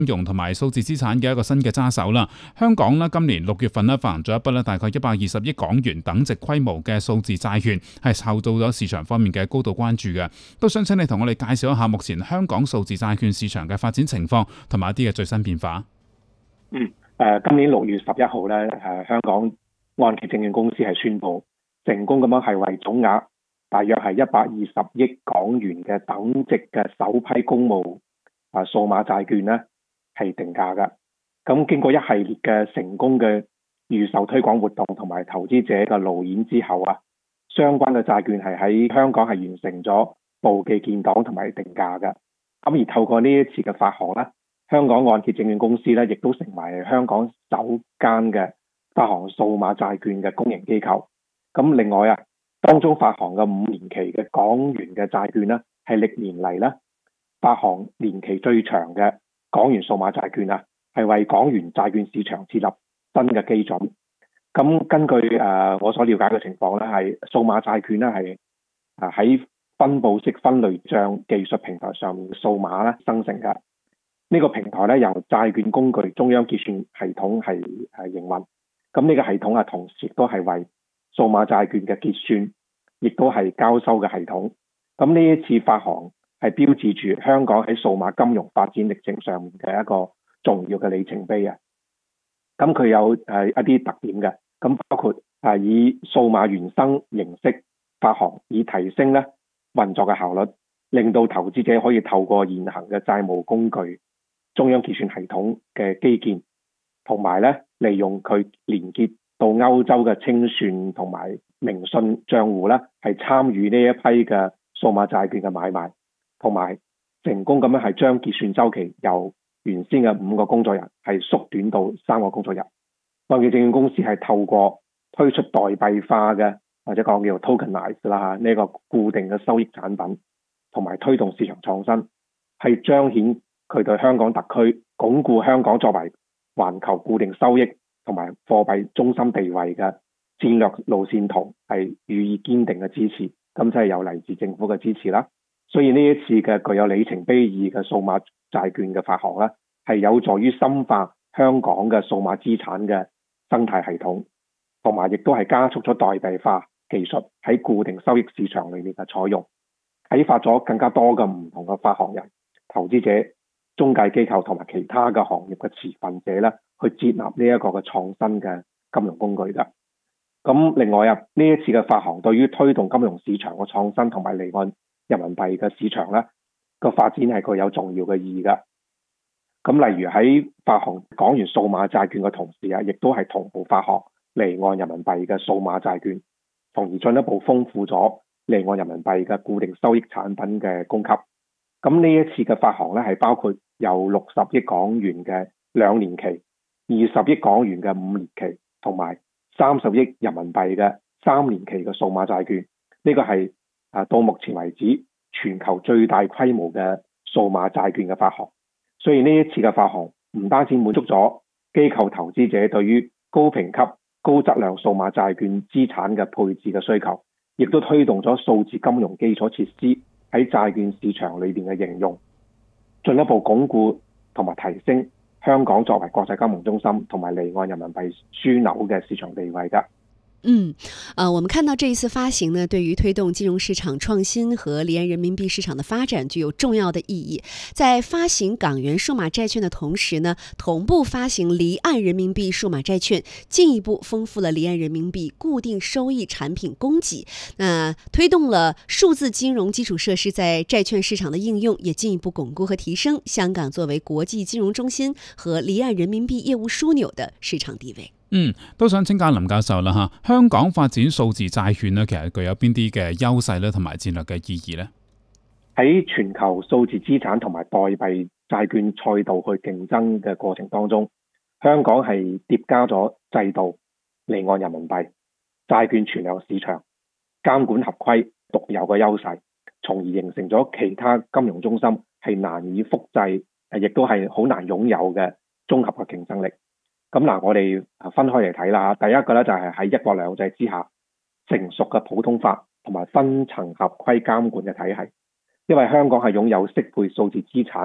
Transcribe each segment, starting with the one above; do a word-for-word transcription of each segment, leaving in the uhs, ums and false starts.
金融同埋數字資產嘅一個新嘅揸手啦。香港呢今年六月份呢發行咗一筆呢大概一百二十億港元等值規模嘅數字債券，係受到咗市場方面嘅高度關注嘅。都想請你同我哋介紹一下目前香港數字債券市場嘅發展情況同埋一啲嘅最新變化。 嗯，誒、呃，今年六月十一號咧，誒、呃，香港按揭證券公司係宣布成功咁樣係為總額大約係一百二十億港元嘅等值嘅首批公募啊數碼債券咧係定價㗎。咁經過一系列嘅成功嘅預售推廣活動同埋投資者嘅路演之後啊，相關嘅債券係喺香港係完成咗簿記建檔同埋定價㗎。咁而透過呢一次嘅發行咧，香港按揭證券公司咧亦都成為香港首間嘅發行數碼債券嘅公營機構。咁另外啊，當中發行嘅五年期嘅港元嘅債券咧，係歷年嚟咧發行年期最長嘅港元數碼債券啊，係為港元債券市場設立新嘅基準。咁根據誒、呃、我所了解嘅情況咧，係數碼債券咧係啊喺分佈式分類賬技術平台上面數碼咧生成嘅。呢個平台咧由債券工具中央結算系統係係營運。咁呢個系統啊，同時亦都係為數碼債券嘅結算，亦都係交收嘅系統。咁呢一次發行係標誌住香港喺數碼金融發展歷程上面嘅一個重要嘅里程碑啊！咁佢有誒一啲特點嘅，咁包括係以數碼原生形式發行，以提升咧運作嘅效率，令到投資者可以透過現行嘅債務工具、中央結算系統嘅基建，同埋咧利用佢連結到歐洲嘅清算同埋明信帳戶咧，係參與呢一批嘅數碼債券嘅買賣，同埋成功咁樣係將結算週期由原先嘅五個工作日係縮短到三個工作日。按揭證券公司係透過推出代幣化嘅或者講叫做 tokenize 啦呢個固定嘅收益產品，同埋推動市場創新，係彰顯佢對香港特區鞏固香港作為環球固定收益同埋貨幣中心地位嘅戰略路線圖係予以堅定嘅支持。咁即係有嚟自政府嘅支持啦。所以呢一次嘅具有里程碑意義嘅數碼債券嘅發行咧，係有助於深化香港嘅數碼資產嘅生態系統，同埋亦都係加速咗代幣化技術喺固定收益市場裏面嘅採用，啟發咗更加多嘅唔同嘅發行人、投資者、中介機構同埋其他嘅行業嘅持份者咧，去接納呢一個嘅創新嘅金融工具㗎。咁另外啊，呢一次嘅發行對於推動金融市場嘅創新同埋離岸人民幣嘅市場咧個發展係具有重要嘅意義㗎。咁例如喺發行港元數碼債券嘅同時啊，亦都係同步發行離岸人民幣嘅數碼債券，從而進一步豐富咗離岸人民幣嘅固定收益產品嘅供給。咁呢一次嘅發行咧係包括有六十億港元嘅兩年期、二十億港元嘅五年期，同埋三十億人民幣嘅三年期嘅數碼債券。呢個係啊到目前為止全球最大規模嘅數碼債券嘅發行。所以呢一次嘅發行唔單止滿足咗機構投資者對於高評級、高質量數碼債券資產嘅配置嘅需求，亦都推動咗數字金融基礎設施喺債券市場裏邊嘅應用，進一步鞏固同埋提升香港作為國際金融中心同埋離岸人民幣樞紐嘅市場地位㗎。 嗯，呃，我們看到這一次發行呢，對於推動金融市場創新和離岸人民幣市場的發展具有重要的意義。在發行港元數碼債券的同時呢，同步發行離岸人民幣數碼債券，進一步豐富了離岸人民幣固定收益產品供給，那推動了數字金融基礎設施在債券市場的應用，也進一步鞏固和提升香港作為國際金融中心和離岸人民幣業務樞紐的市場地位。 嗯，都想請教林教授啦吓，香港發展數字債券咧，其實具有邊啲嘅優勢咧，同埋戰略嘅意義呢？ 喺全球數字資產同埋代幣債券賽道去競爭嘅過程當中，香港係疊加咗制度、離岸人民幣、債券存量市場、監管合規獨有嘅優勢，從而形成咗其他金融中心係難以複製，亦都係好難擁有嘅綜合嘅競爭力。咁嗱，我哋分開嚟睇啦。第一個咧就係喺一國兩制之下成熟嘅普通法同埋分層合規監管嘅體系，因為香港係擁有適配數字資產嘅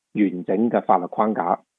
完整嘅法律框架，